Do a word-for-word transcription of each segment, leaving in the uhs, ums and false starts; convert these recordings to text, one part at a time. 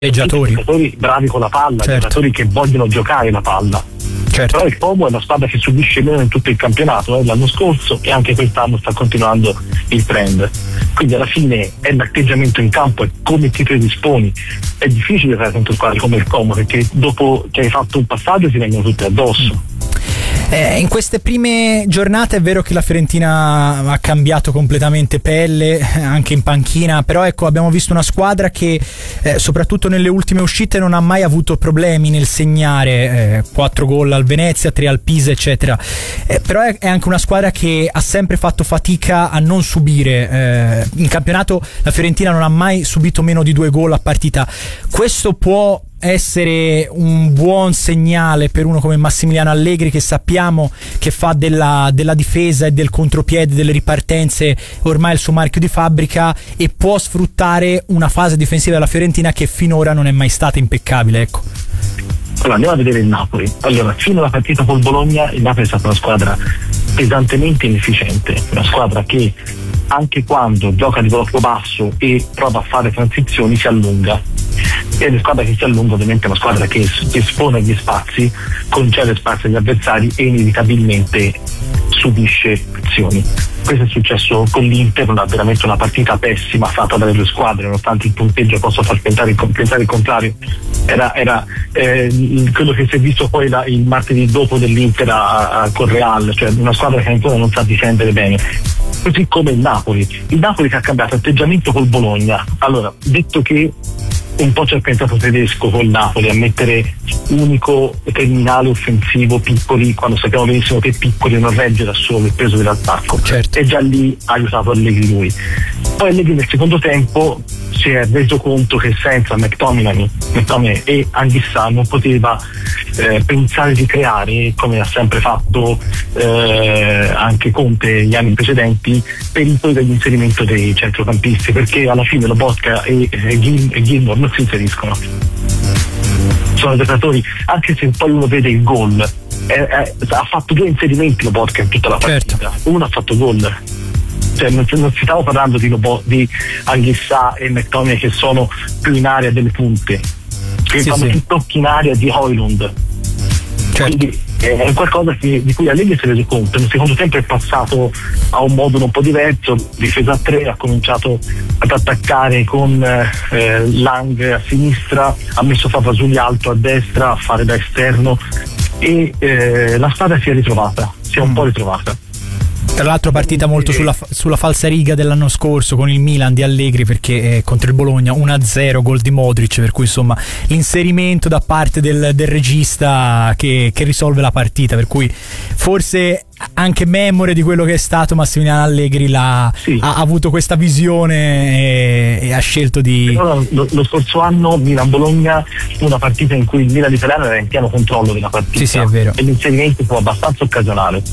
giocatori. giocatori bravi con la palla, certo. giocatori che vogliono giocare la palla. Certo. Però il Como è la squadra che subisce meno in tutto il campionato, eh, l'anno scorso, e anche quest'anno sta continuando il trend. Quindi alla fine è l'atteggiamento in campo, è come ti predisponi. È difficile fare contro squadre come il Como, perché dopo che hai fatto un passaggio ti vengono tutti addosso. Eh, in queste prime giornate è vero che la Fiorentina ha cambiato completamente pelle anche in panchina, però ecco, abbiamo visto una squadra che eh, soprattutto nelle ultime uscite non ha mai avuto problemi nel segnare, quattro eh, gol al Venezia, tre al Pisa eccetera, eh, però è, è anche una squadra che ha sempre fatto fatica a non subire. Eh, in campionato la Fiorentina non ha mai subito meno di due gol a partita. Questo può essere un buon segnale per uno come Massimiliano Allegri, che sappiamo che fa della, della difesa e del contropiede, delle ripartenze ormai il suo marchio di fabbrica, e può sfruttare una fase difensiva della Fiorentina che finora non è mai stata impeccabile, ecco. Allora andiamo a vedere il Napoli. Allora, fino alla partita col Bologna il Napoli è stata una squadra pesantemente inefficiente, una squadra che anche quando gioca di blocco basso e prova a fare transizioni si allunga, e la squadra che si allunga ovviamente è una squadra che espone gli spazi, concede spazi agli avversari e inevitabilmente subisce azioni. Questo è successo con l'Inter, una, veramente una partita pessima fatta dalle due squadre, nonostante il punteggio possa far pensare il, pensare il contrario. Era, era eh, quello che si è visto poi la, il martedì dopo dell'Inter a, a, con Real, cioè una squadra che ancora non sa difendere bene. Così come il Napoli, il Napoli che ha cambiato atteggiamento col Bologna. Allora, detto che un po' ci ha pensato Tedesco col Napoli a mettere unico terminale offensivo Piccoli, quando sappiamo benissimo che Piccoli non regge da solo il peso dell'attacco, certo. E già lì ha aiutato Allegri lui. Poi Allegri nel secondo tempo si è reso conto che senza McTominay, McTominay e Anghissà non poteva eh, pensare di creare, come ha sempre fatto eh, anche Conte gli anni precedenti, pericoli dell'inserimento dei centrocampisti, perché alla fine Lobotka e, e, Gil, e Gilmore non si inseriscono, sono giocatori, anche se poi uno vede il gol, eh, eh, ha fatto due inserimenti Lobotka in tutta la partita, certo. Uno ha fatto gol. Cioè, non, non si stava parlando di, Lobo, di Anghissà e McTominay che sono più in area delle punte, che sì, fanno sì. più tocchi in area di Højlund, certo. Quindi è qualcosa che, di cui Allegri si è reso conto. Nel secondo tempo è passato a un modulo un po' diverso, difesa a tre, ha cominciato ad attaccare con eh, Lang a sinistra, ha messo Favasugli alto a destra a fare da esterno, e eh, la squadra si è ritrovata, si è un mm. po' ritrovata. Tra l'altro partita molto sulla, sulla falsariga dell'anno scorso con il Milan di Allegri, perché eh, contro il Bologna uno a zero, gol di Modric, per cui insomma l'inserimento da parte del, del regista che, che risolve la partita, per cui forse anche memore di quello che è stato Massimiliano Allegri l'ha, sì. ha, ha avuto questa visione e, e ha scelto di... Però lo, lo scorso anno Milan-Bologna, una partita in cui il Milan italiano era in pieno controllo della partita, sì, sì, è vero. E l'inserimento fu abbastanza occasionale.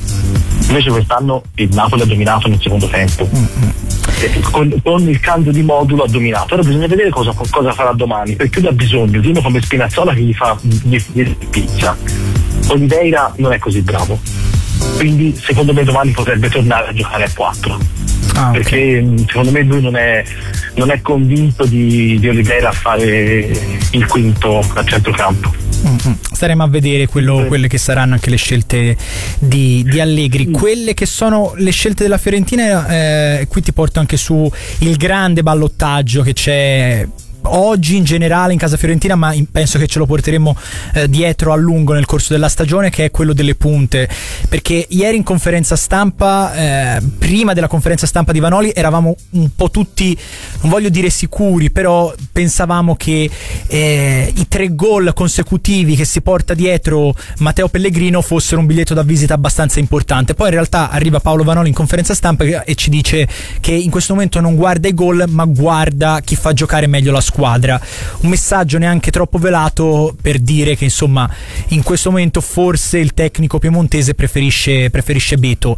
Invece quest'anno il Napoli ha dominato nel secondo tempo, mm-hmm. con, con il cambio di modulo ha dominato. Ora bisogna vedere cosa, cosa farà domani, perché lui ha bisogno di uno come Spinazzola che gli fa gli, gli pizza. Oliveira non è così bravo, quindi secondo me domani potrebbe tornare a giocare a quattro, ah, perché okay. secondo me lui non è, non è convinto di, di Oliveira a fare il quinto a centrocampo. Mm-hmm. Staremo a vedere quello, quelle che saranno anche le scelte di, di Allegri, quelle che sono le scelte della Fiorentina. Eh, qui ti porto anche su il grande ballottaggio che c'è oggi in generale in casa fiorentina, ma penso che ce lo porteremo eh, dietro a lungo nel corso della stagione, che è quello delle punte, perché ieri in conferenza stampa, eh, prima della conferenza stampa di Vanoli, eravamo un po' tutti, non voglio dire sicuri, però pensavamo che eh, i tre gol consecutivi che si porta dietro Matteo Pellegrino fossero un biglietto da visita abbastanza importante. Poi in realtà arriva Paolo Vanoli in conferenza stampa e ci dice che in questo momento non guarda i gol, ma guarda chi fa giocare meglio la squadra. Un messaggio neanche troppo velato per dire che insomma in questo momento forse il tecnico piemontese preferisce, preferisce Beto.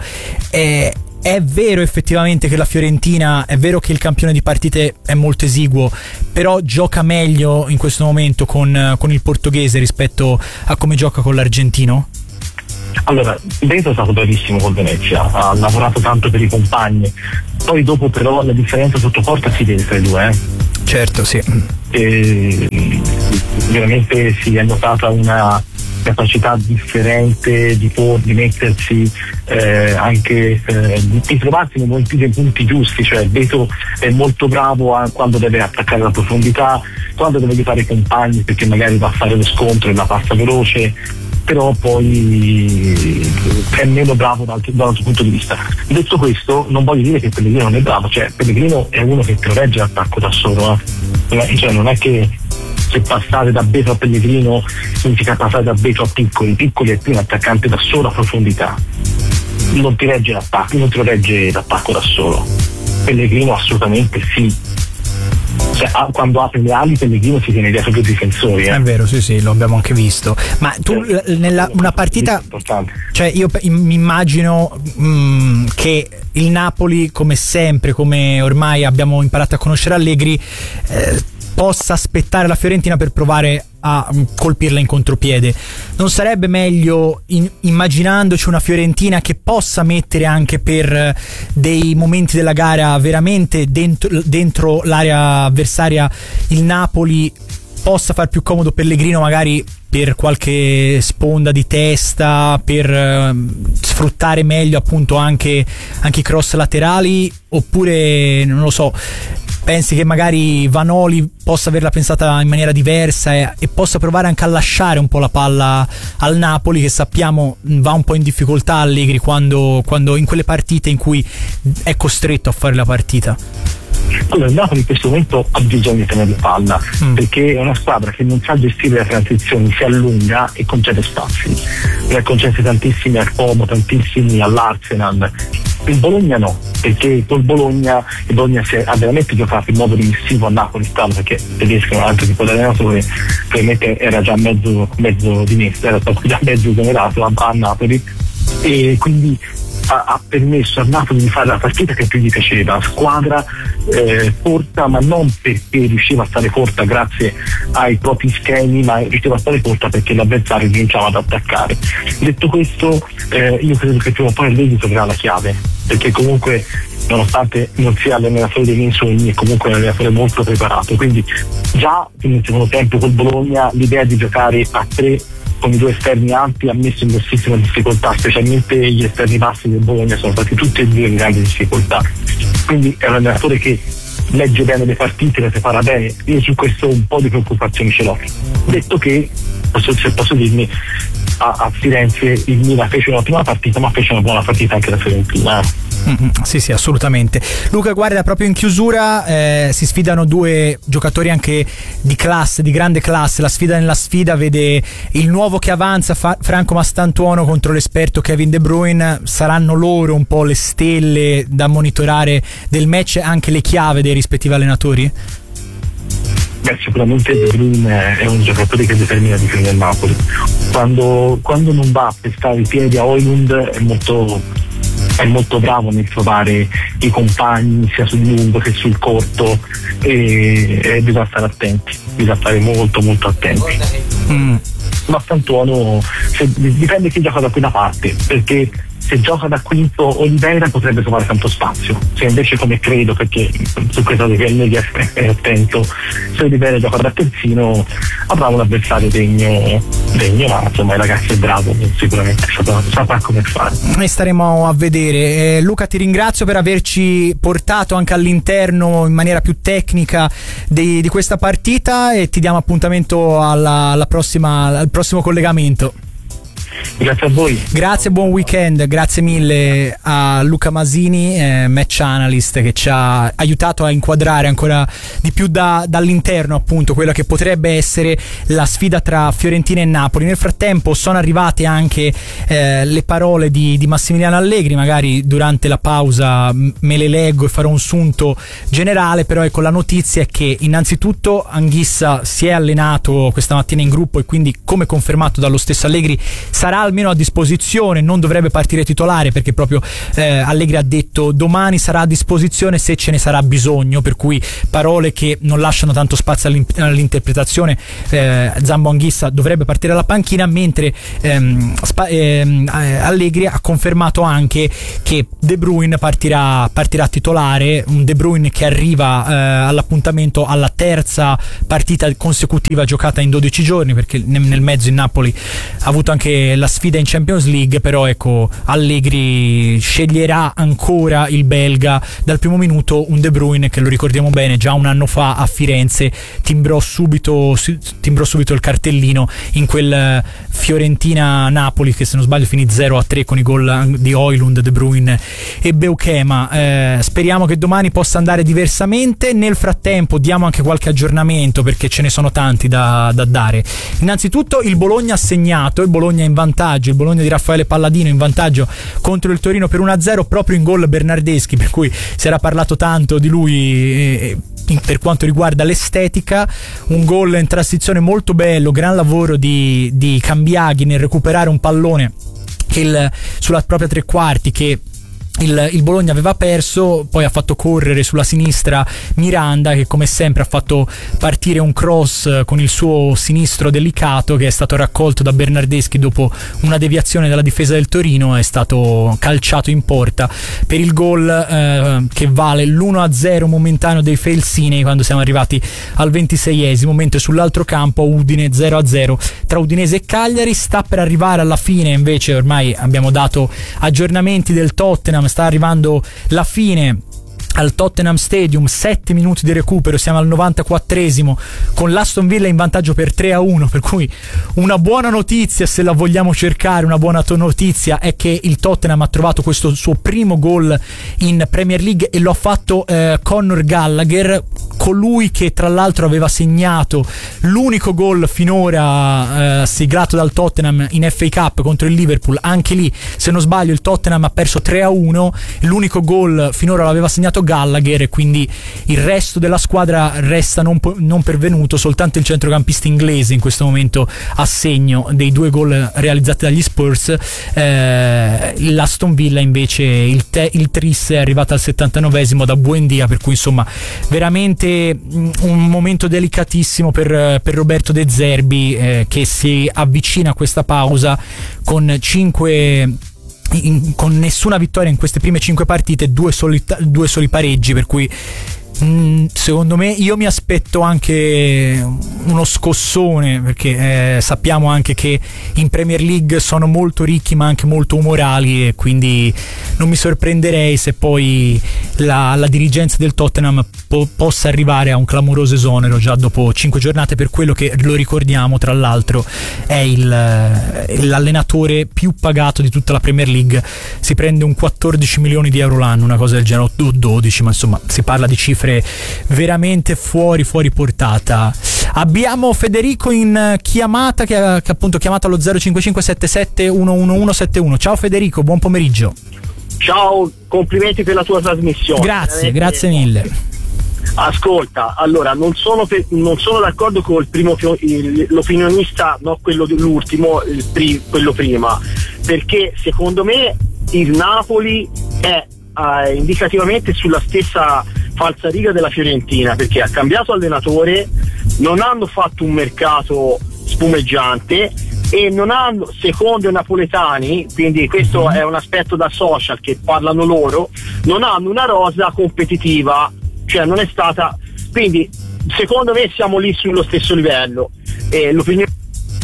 È, è vero effettivamente che la Fiorentina, è vero che il campione di partite è molto esiguo, però gioca meglio in questo momento con, con il portoghese rispetto a come gioca con l'argentino? Allora, Beto è stato bravissimo col Venezia, ha lavorato tanto per i compagni, poi dopo però la differenza sotto porta si vede tra i due, eh. Certo, sì. E, veramente si è notata una capacità differente di, por, di mettersi eh, anche eh, di trovarsi nei momenti, nei punti giusti, cioè Beto è molto bravo a, quando deve attaccare la profondità, quando deve aiutare i compagni perché magari va a fare lo scontro e la passa veloce, però poi è meno bravo dal, dall'altro punto di vista. Detto questo, non voglio dire che Pellegrino non è bravo, cioè Pellegrino è uno che te lo regge l'attacco da solo, eh? Cioè non è che se passare da Beto a Pellegrino significa passare da Beto a Piccoli. Piccoli è più un attaccante da solo a profondità, non ti regge l'attacco, non ti lo regge l'attacco da solo. Pellegrino assolutamente sì, cioè, quando apre le ali Pellegrino si tiene dietro più difensori, eh. È vero, sì sì, lo abbiamo anche visto. Ma tu eh, nella una partita, cioè io mi immagino mh, che il Napoli, come sempre, come ormai abbiamo imparato a conoscere Allegri, eh, possa aspettare la Fiorentina per provare a colpirla in contropiede. Non sarebbe meglio, in, immaginandoci una Fiorentina che possa mettere anche per dei momenti della gara veramente dentro, dentro l'area avversaria il Napoli, possa far più comodo Pellegrino magari per qualche sponda di testa, per eh, sfruttare meglio appunto anche, anche i cross laterali, oppure non lo so, pensi che magari Vanoli possa averla pensata in maniera diversa e, e possa provare anche a lasciare un po' la palla al Napoli, che sappiamo va un po' in difficoltà Allegri quando, quando in quelle partite in cui è costretto a fare la partita? Allora, il Napoli in questo momento ha bisogno di tenere la palla, mm. perché è una squadra che non sa gestire le transizioni, si allunga e concede spazi, ne ha concessi tantissimi al Como, tantissimi all'Arsenal. Il Bologna no, perché col Bologna il Bologna si è, ha veramente giocato in modo rimissivo a Napoli, stanno, perché tedesco è un altro tipo di allenatore, probabilmente era già mezzo, mezzo dimesso, era stato già mezzo esonerato a, a Napoli, e quindi ha, ha permesso a Napoli di fare la partita che più gli piaceva, squadra eh, corta, ma non perché riusciva a stare corta grazie ai propri schemi, ma riusciva a stare corta perché l'avversario cominciava ad attaccare. Detto questo, eh, io credo che prima o poi Allegri troverà la chiave, perché comunque nonostante non sia l'allenatore dei miei sogni è comunque un allenatore molto preparato, quindi già nel secondo tempo col Bologna l'idea di giocare a tre con i due esterni ampi ha messo in grossissima difficoltà, specialmente gli esterni bassi del Bologna sono stati tutti e due in grande difficoltà, quindi è un allenatore che legge bene le partite, le prepara bene. Io su questo un po' di preoccupazioni ce l'ho. Detto che, se posso dirmi, a, a Firenze il Milan fece un'ottima partita, ma fece una buona partita anche la Fiorentina. Mm-hmm, sì sì, assolutamente. Luca, guarda, proprio in chiusura eh, si sfidano due giocatori anche di classe, di grande classe. La sfida nella sfida vede il nuovo che avanza, Fa- Franco Mastantuono contro l'esperto Kevin De Bruyne. Saranno loro un po' le stelle da monitorare del match, anche le chiave dei rispettivi allenatori? Beh, sicuramente De Bruyne è un giocatore che determina di più nel Napoli. Quando, quando non va a pestare i piedi a Højlund è molto è molto bravo nel trovare i compagni sia sul lungo che sul corto, e, e bisogna stare attenti, bisogna stare molto molto attenti. Mm. Ma Santuono, se, dipende chi gioca da quella parte, perché se gioca da quinto Oliveira potrebbe trovare tanto spazio, se invece, come credo, perché su questo Allegri è attento, se Oliveira gioca da terzino avrà un avversario degno, degno ma insomma il ragazzo è bravo, sicuramente saprà, saprà come fare. Noi staremo a vedere. eh, Luca, ti ringrazio per averci portato anche all'interno in maniera più tecnica di, di questa partita, e ti diamo appuntamento alla, alla prossima, al prossimo collegamento. Grazie a voi. Grazie, buon weekend. Grazie mille a Luca Masini, eh, match analyst, che ci ha aiutato a inquadrare ancora di più da, dall'interno appunto quella che potrebbe essere la sfida tra Fiorentina e Napoli. Nel frattempo sono arrivate anche eh, le parole di, di Massimiliano Allegri, magari durante la pausa me le leggo e farò un sunto generale, però ecco, la notizia è che innanzitutto Anguissa si è allenato questa mattina in gruppo e quindi, come confermato dallo stesso Allegri, sarà almeno a disposizione, non dovrebbe partire titolare perché proprio eh, Allegri ha detto domani sarà a disposizione se ce ne sarà bisogno, per cui parole che non lasciano tanto spazio all'interpretazione. eh, Zambo Anguissa dovrebbe partire alla panchina, mentre ehm, spa- ehm, Allegri ha confermato anche che De Bruyne partirà, partirà titolare, un De Bruyne che arriva eh, all'appuntamento alla terza partita consecutiva giocata in dodici giorni, perché nel, nel mezzo in Napoli ha avuto anche la sfida in Champions League, però ecco Allegri sceglierà ancora il belga dal primo minuto, un De Bruyne che, lo ricordiamo bene, già un anno fa a Firenze timbrò subito, timbrò subito il cartellino in quel Fiorentina-Napoli che, se non sbaglio, finì zero a tre con i gol di Højlund, De Bruyne e Beukema. Eh, speriamo che domani possa andare diversamente. Nel frattempo diamo anche qualche aggiornamento perché ce ne sono tanti da, da dare. Innanzitutto il Bologna ha segnato, il Bologna è in vantaggio, il Bologna di Raffaele Palladino in vantaggio contro il Torino per uno a zero, proprio in gol Bernardeschi, per cui si era parlato tanto di lui eh, per quanto riguarda l'estetica. Un gol in transizione molto bello, gran lavoro di, di Cambiaghi nel recuperare un pallone che il, sulla propria tre quarti che Il, il Bologna aveva perso, poi ha fatto correre sulla sinistra Miranda, che come sempre ha fatto partire un cross con il suo sinistro delicato, che è stato raccolto da Bernardeschi dopo una deviazione dalla difesa del Torino, è stato calciato in porta per il gol eh, che vale l'uno a zero momentaneo dei Felsinei quando siamo arrivati al ventiseiesimo, mentre sull'altro campo Udine zero a zero tra Udinese e Cagliari. Sta per arrivare alla fine, invece ormai abbiamo dato aggiornamenti del Tottenham, sta arrivando la fine al Tottenham Stadium, sette minuti di recupero, siamo al novantaquattresimo con l'Aston Villa in vantaggio per tre a uno, per cui una buona notizia, se la vogliamo cercare, una buona notizia è che il Tottenham ha trovato questo suo primo gol in Premier League e lo ha fatto eh, Conor Gallagher, colui che tra l'altro aveva segnato l'unico gol finora eh, siglato dal Tottenham in F A Cup contro il Liverpool. Anche lì, se non sbaglio, il Tottenham ha perso tre a uno, l'unico gol finora l'aveva segnato Gallagher, e quindi il resto della squadra resta non, po- non pervenuto, soltanto il centrocampista inglese in questo momento a segno dei due gol realizzati dagli Spurs. eh, l'Aston Villa invece, il, te- il tris è arrivato al settantanovesimo da Buendia, per cui insomma veramente un momento delicatissimo per, per Roberto De Zerbi, eh, che si avvicina a questa pausa con cinque In, con nessuna vittoria in queste prime cinque partite, due soli, due soli pareggi, per cui mh, secondo me io mi aspetto anche uno scossone, perché eh, sappiamo anche che in Premier League sono molto ricchi ma anche molto umorali, e quindi non mi sorprenderei se poi la, la dirigenza del Tottenham po- possa arrivare a un clamoroso esonero già dopo cinque giornate, per quello che, lo ricordiamo tra l'altro, è il, l'allenatore più pagato di tutta la Premier League. Si prende un quattordici milioni di euro l'anno, una cosa del genere, o dodici, ma insomma si parla di cifre veramente fuori fuori portata. Abbiamo Federico in chiamata che ha, che ha appunto chiamato allo zero cinque cinque sette sette uno uno uno sette uno. Ciao Federico, buon pomeriggio. Ciao, complimenti per la tua trasmissione. Grazie, eh, grazie mille. Ascolta, allora non sono, per, non sono d'accordo con il primo il, l'opinionista, no, quello dell'ultimo, il pri, quello prima, perché secondo me il Napoli è eh, indicativamente sulla stessa falsariga della Fiorentina, perché ha cambiato allenatore, non hanno fatto un mercato spumeggiante e non hanno, secondo i napoletani, quindi questo è un aspetto da social che parlano loro, non hanno una rosa competitiva, cioè non è stata, quindi secondo me siamo lì sullo stesso livello, e l'opinione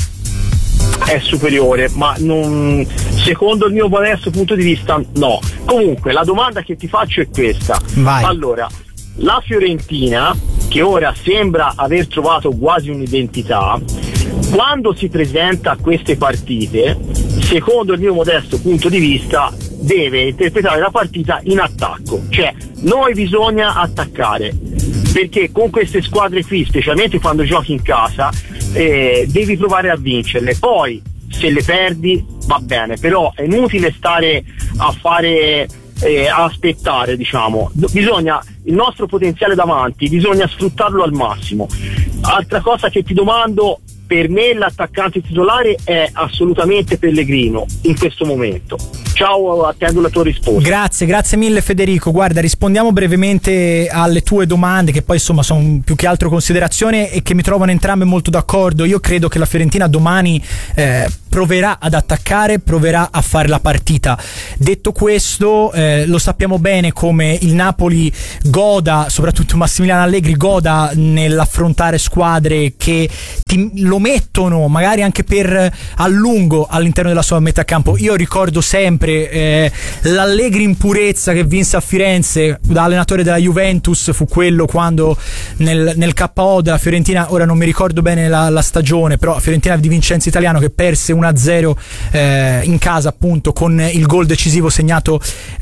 è superiore, ma non, secondo il mio modesto punto di vista no. Comunque la domanda che ti faccio è questa. Vai. Allora, la Fiorentina, che ora sembra aver trovato quasi un'identità, quando si presenta a queste partite, secondo il mio modesto punto di vista, deve interpretare la partita in attacco, cioè noi bisogna attaccare, perché con queste squadre qui, specialmente quando giochi in casa, eh, devi provare a vincerle. Poi se le perdi va bene, però è inutile stare a fare eh, a aspettare, diciamo. Bisogna, il nostro potenziale davanti bisogna sfruttarlo al massimo. Altra cosa che ti domando, per me l'attaccante titolare è assolutamente Pellegrino in questo momento. Ciao, attendo la tua risposta. Grazie, grazie mille Federico. Guarda, rispondiamo brevemente alle tue domande, che poi insomma sono più che altro considerazioni e che mi trovano entrambe molto d'accordo. Io credo che la Fiorentina domani eh, proverà ad attaccare, proverà a fare la partita. Detto questo, eh, lo sappiamo bene come il Napoli goda, soprattutto Massimiliano Allegri goda nell'affrontare squadre che ti, lo mettono magari anche per a lungo all'interno della sua metà campo. Io ricordo sempre eh, l'Allegri in purezza che vinse a Firenze da allenatore della Juventus, fu quello quando nel, nel K O della Fiorentina, ora non mi ricordo bene la, la stagione, però Fiorentina di Vincenzo Italiano, che perse uno a zero eh, in casa appunto con il gol decisivo segnato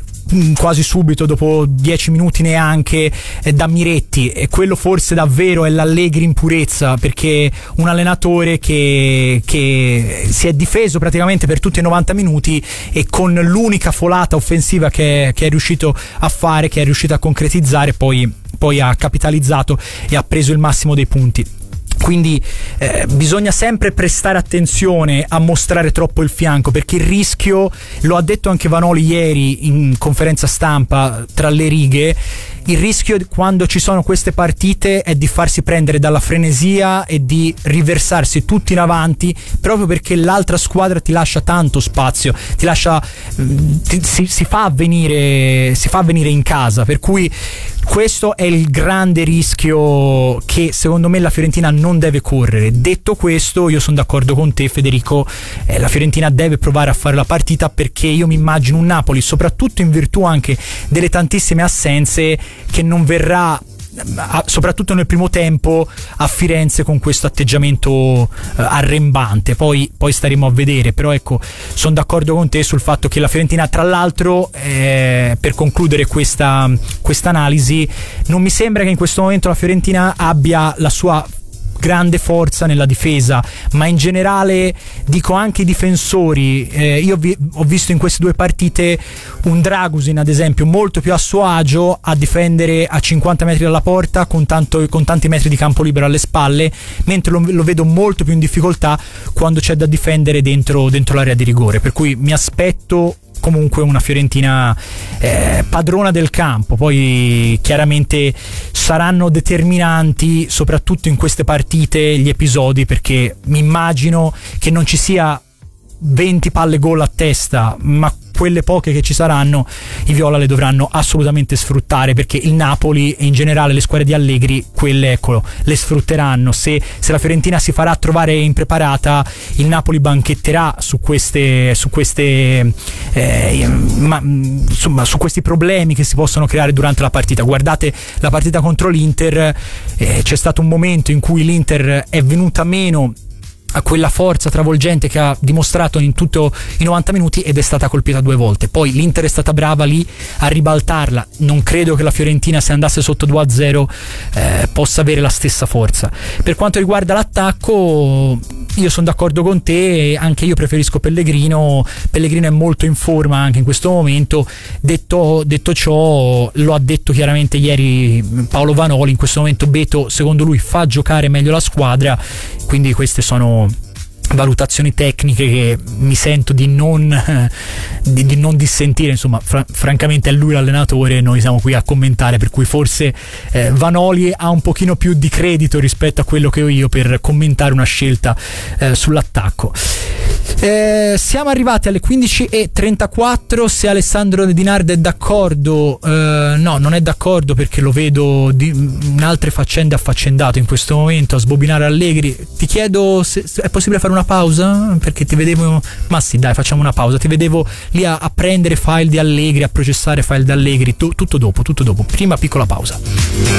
quasi subito dopo dieci minuti neanche eh, da Miretti. E quello forse davvero è l'Allegri in purezza, perché un allenatore che, che si è difeso praticamente per tutti i novanta minuti e con l'unica folata offensiva che, che è riuscito a fare, che è riuscito a concretizzare, poi, poi ha capitalizzato e ha preso il massimo dei punti. Quindi eh, bisogna sempre prestare attenzione a mostrare troppo il fianco, perché il rischio, lo ha detto anche Vanoli ieri in conferenza stampa tra le righe, il rischio quando ci sono queste partite è di farsi prendere dalla frenesia e di riversarsi tutti in avanti, proprio perché l'altra squadra ti lascia tanto spazio, ti lascia ti, si, si fa avvenire si fa avvenire in casa, per cui questo è il grande rischio che secondo me la Fiorentina non deve correre. Detto questo, io sono d'accordo con te Federico, eh, la Fiorentina deve provare a fare la partita, perché io mi immagino un Napoli, soprattutto in virtù anche delle tantissime assenze, che non verrà, soprattutto nel primo tempo, a Firenze con questo atteggiamento uh, arrembante. Poi, poi staremo a vedere, però ecco, sono d'accordo con te sul fatto che la Fiorentina, tra l'altro, eh, per concludere questa questa analisi, non mi sembra che in questo momento la Fiorentina abbia la sua grande forza nella difesa, ma in generale dico anche i difensori. Eh, io vi, ho visto in queste due partite un Dragusin ad esempio molto più a suo agio a difendere a cinquanta metri dalla porta con, tanto, con tanti metri di campo libero alle spalle, mentre lo, lo vedo molto più in difficoltà quando c'è da difendere dentro, dentro l'area di rigore, per cui mi aspetto comunque una Fiorentina eh, padrona del campo. Poi chiaramente saranno determinanti soprattutto in queste partite gli episodi, perché mi immagino che non ci sia venti palle gol a testa, ma quelle poche che ci saranno i viola le dovranno assolutamente sfruttare, perché il Napoli e in generale le squadre di Allegri quelle, eccolo, le sfrutteranno. Se, se la Fiorentina si farà trovare impreparata, il Napoli banchetterà su queste su queste eh, ma, insomma su questi problemi che si possono creare durante la partita. Guardate la partita contro l'Inter, eh, c'è stato un momento in cui l'Inter è venuta meno a quella forza travolgente che ha dimostrato in tutto i novanta minuti ed è stata colpita due volte. Poi l'Inter è stata brava lì a ribaltarla. Non credo che la Fiorentina, se andasse sotto due a zero, eh, possa avere la stessa forza. Per quanto riguarda l'attacco, io sono d'accordo con te, anche io preferisco Pellegrino. Pellegrino è molto in forma anche in questo momento. Detto, detto ciò, lo ha detto chiaramente ieri Paolo Vanoli, in questo momento Beto secondo lui fa giocare meglio la squadra, quindi queste sono valutazioni tecniche che mi sento di non eh, di, di non dissentire. Insomma, fra, francamente è lui l'allenatore, noi siamo qui a commentare, per cui forse eh, Vanoli ha un pochino più di credito rispetto a quello che ho io per commentare una scelta eh, sull'attacco. Eh, siamo arrivati alle quindici e trentaquattro. Se Alessandro Di Nardo è d'accordo, eh, no, non è d'accordo, perché lo vedo di, in altre faccende affaccendato in questo momento a sbobinare Allegri. Ti chiedo se, se è possibile fare una pausa, perché ti vedevo, ma sì dai, facciamo una pausa, ti vedevo lì a, a prendere file di Allegri, a processare file di Allegri. Tu, tutto dopo, tutto dopo, prima piccola pausa.